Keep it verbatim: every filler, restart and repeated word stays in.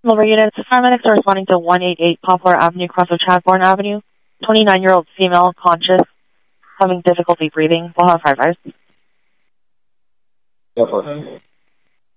Lower units, paramedics are responding to one eighty-eight Poplar Avenue, cross of Chadbourne Avenue. twenty-nine-year-old female, conscious, having difficulty breathing. We'll have five eyes. Go for it.